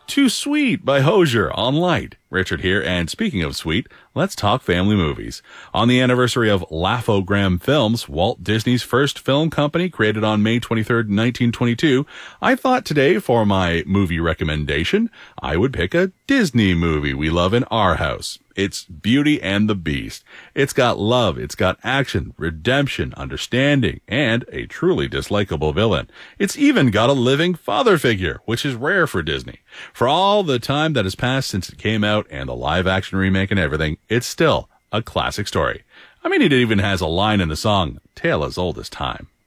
Too Sweet by Hozier on Light. Richard here, and speaking of sweet, let's talk family movies. On the anniversary of Laugh-O-Gram Films, Walt Disney's first film company, created on May 23rd, 1922, I thought today for my movie recommendation, I would pick a Disney movie we love in our house. It's Beauty and the Beast. It's got love, it's got action, redemption, understanding, and a truly dislikable villain. It's even got a living father figure, which is rare for Disney. For all the time that has passed since it came out and the live-action remake and everything, it's still a classic story. I mean, it even has a line in the song, "Tale as old as time."